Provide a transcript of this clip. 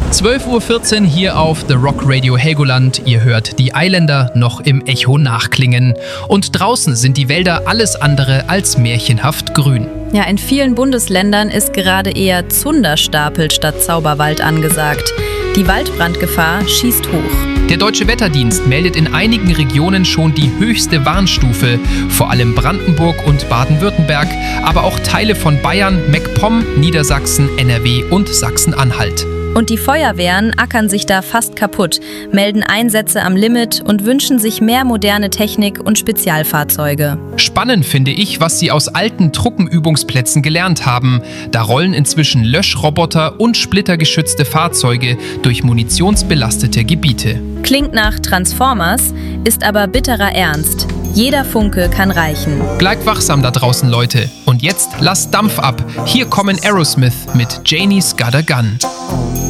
12:14 Uhr hier auf The Rock Radio Helgoland. Ihr hört die Eiländer noch im Echo nachklingen. Und draußen sind die Wälder alles andere als märchenhaft grün. Ja, in vielen Bundesländern ist gerade eher Zunderstapel statt Zauberwald angesagt. Die Waldbrandgefahr schießt hoch. Der Deutsche Wetterdienst meldet in einigen Regionen schon die höchste Warnstufe. Vor allem Brandenburg und Baden-Württemberg, aber auch Teile von Bayern, MacPom, Niedersachsen, NRW und Sachsen-Anhalt. Und die Feuerwehren ackern sich da fast kaputt, melden Einsätze am Limit und wünschen sich mehr moderne Technik und Spezialfahrzeuge. Spannend finde ich, was sie aus alten Truppenübungsplätzen gelernt haben. Da rollen inzwischen Löschroboter und splittergeschützte Fahrzeuge durch munitionsbelastete Gebiete. Klingt nach Transformers, ist aber bitterer Ernst. Jeder Funke kann reichen. Bleibt wachsam da draußen, Leute. Und jetzt lasst Dampf ab. Hier kommen Aerosmith mit Janie's Got a Gun.